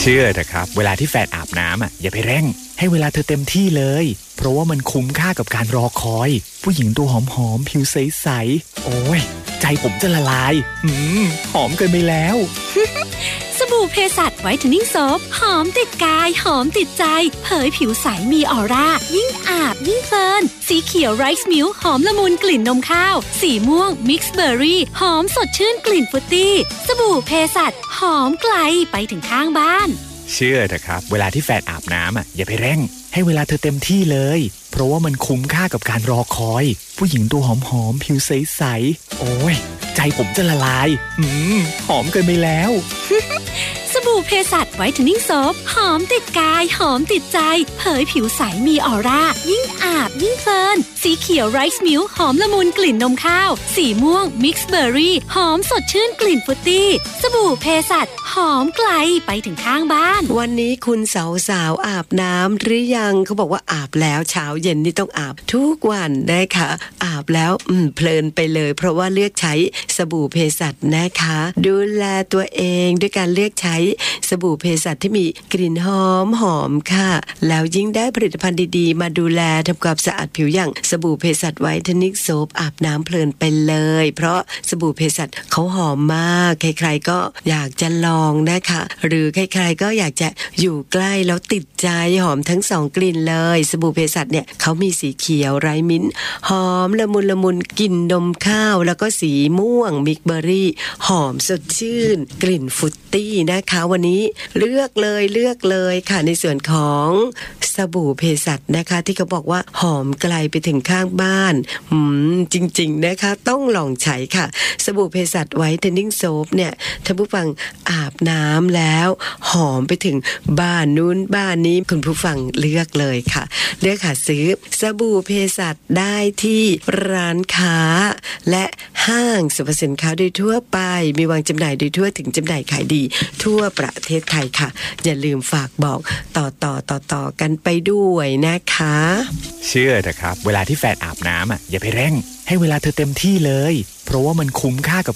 ชื่อเถอะครับเวลาที่แฟนอาบน้ำอย่าไปเร่งให้เวลาเธอเต็มที่เลยเพราะว่ามันคุ้มค่ากับการรอคอยผู้หญิงตัวหอมๆผิวใสๆโอ้ยใจผมจะละลายหอมเกินไปแล้วสบู่เพสัชไวท์เทนนิ่งโซปหอมติดกายหอมติดใจเผยผิวใสมีออร่ายิ่งอาบยิ่งเพลินสีเขียวไรซ์มิลค์หอมละมุนกลิ่นนมข้าวสีม่วงมิกซ์เบอร์รี่หอมสดชื่นกลิ่นฟรุตตี้สบู่เพสัชหอมไกลไปถึงข้างบ้านเชื่อเถอะครับเวลาที่แฟนอาบน้ำอย่าไปเร่งให้เวลาเธอเต็มที่เลยเพราะว่ามันคุ้มค่ากับการรอคอยผู้หญิงตัวหอมๆผิวใสๆโอ้ยใจผมจะละลายหอมเกินไปแล้วสบู่เพสัชไวท์เทนนิ่งโซปหอมติดกายหอมติดใจเผยผิวใสมีออร่ายิ่งอาบยิ่งเพลินสีเขียวไรซ์มิลค์หอมละมุนกลิ่นนมข้าวสีม่วงมิกซ์เบอร์รี่หอมสดชื่นกลิ่นฟรุตตี้สบู่เพสัชหอมไกลไปถึงข้างบ้านวันนี้คุณสาวๆอาบน้ำหรือยังเขาบอกว่าอาบแล้วเช้าเย็นนี่ต้องอาบทุกวันนะคะอาบแล้วเพลินไปเลยเพราะว่าเลือกใช้สบู่เพสัชนะคะดูแลตัวเองด้วยการเลือกใช้สบู่เพสัชที่มีกลิ่นหอมค่ะแล้วยิ่งได้ผลิตภัณฑ์ดีๆมาดูแลทำความสะอาดผิวอย่างสบู่เพสัชไวท์เทนนิ่งโซปอาบน้ำเพลินไปเลยเพราะสบู่เพสัชเขาหอมมากใครๆก็อยากจะลองนะคะหรือใครๆก็อยากจะอยู่ใกล้แล้วติดใจหอมทั้ง2กลิ่นเลยสบู่เพสัชเนี่ยเขามีสีเขียวไรมิ้นท์หอมละมุนกลิ่นนมข้าวแล้วก็สีม่วงมิกเบอร์รี่หอมสดชื่นกลิ่นฟรุตตี้นะคะวันนี้เลือกเลยค่ะในส่วนของสบู่เภสัชนะคะที่เขาบอกว่าหอมไกลไปถึงข้างบ้านจริงๆนะคะต้องลองใช้ค่ะสบู่เภสัชไวท์เทนนิ่งโซปเนี่ยท่านผู้ฟังอาบน้ำแล้วหอมไปถึงบ้านนู้นบ้านนี้คุณผู้ฟังเลือกเลยค่ะเลือกหาซื้อสบู่เภสัชได้ที่ร้านค้าและห้างสรรพสินค้าโดยทั่วไปมีวางจำหน่ายโดยทั่วถึงจำหน่ายขายดีทั่วประเทศไทยค่ะอย่าลืมฝากบอกต่อกันไปด้วยนะคะเชื่อเถอะครับเวลาที่แฟนอาบน้ำอย่าไปเร่งให้เวลาเธอเต็มที่เลยเพราะว่ามันคุ้มค่ากับ